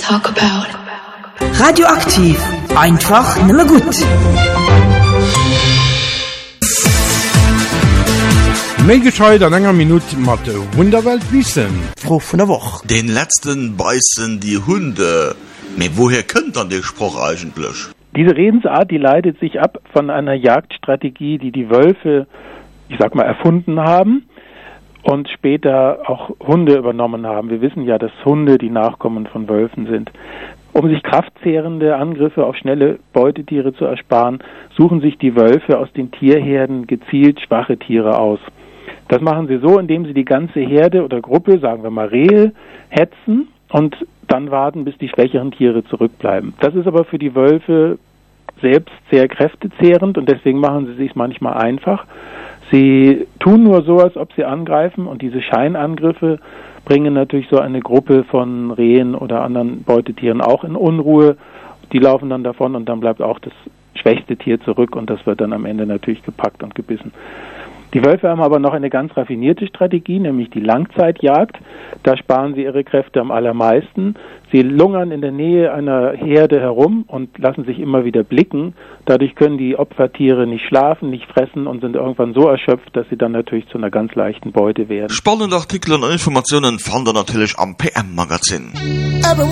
talk about. Radioaktiv. Einfach nimmer gut. Mehr gescheit an einer Minute mit der Wunderwelt wissen. Froh von der Woche. Den letzten beißen die Hunde. Aber woher kommt dann der Spruch eigentlich? Diese Redensart, die leitet sich ab von einer Jagdstrategie, die die Wölfe, erfunden haben und später auch Hunde übernommen haben. Wir wissen ja, dass Hunde die Nachkommen von Wölfen sind. Um sich kraftzehrende Angriffe auf schnelle Beutetiere zu ersparen, suchen sich die Wölfe aus den Tierherden gezielt schwache Tiere aus. Das machen sie so, indem sie die ganze Herde oder Gruppe, sagen wir mal Rehe, hetzen und dann warten, bis die schwächeren Tiere zurückbleiben. Das ist aber für die Wölfe selbst sehr kräftezehrend und deswegen machen sie sich manchmal einfach. Sie tun nur so, als ob sie angreifen und diese Scheinangriffe bringen natürlich so eine Gruppe von Rehen oder anderen Beutetieren auch in Unruhe. Die laufen dann davon und dann bleibt auch das schwächste Tier zurück und das wird dann am Ende natürlich gepackt und gebissen. Die Wölfe haben aber noch eine ganz raffinierte Strategie, nämlich die Langzeitjagd. Da sparen sie ihre Kräfte am allermeisten. Sie lungern in der Nähe einer Herde herum und lassen sich immer wieder blicken. Dadurch können die Opfertiere nicht schlafen, nicht fressen und sind irgendwann so erschöpft, dass sie dann natürlich zu einer ganz leichten Beute werden. Spannende Artikel und Informationen fand ihr natürlich am PM-Magazin.